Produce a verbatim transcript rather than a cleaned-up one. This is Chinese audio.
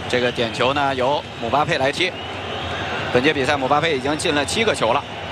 这个点球呢由姆巴佩来踢。本届比赛姆巴佩已经进了七个球了。